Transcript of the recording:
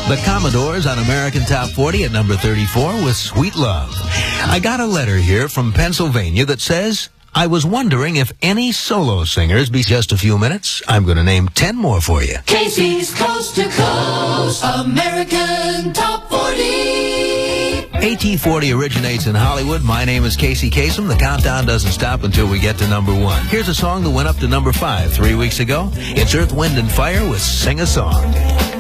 The Commodores on American Top 40 at number 34 with Sweet Love. I got a letter here from Pennsylvania that says, I was wondering if any solo singers be just a few minutes. I'm going to name 10 more for you. Casey's Coast to Coast American Top 40. AT40 originates in Hollywood. My name is Casey Kasem. The countdown doesn't stop until we get to number 1. Here's a song that went up to number 5 3 weeks ago. It's Earth, Wind, and Fire with Sing a Song.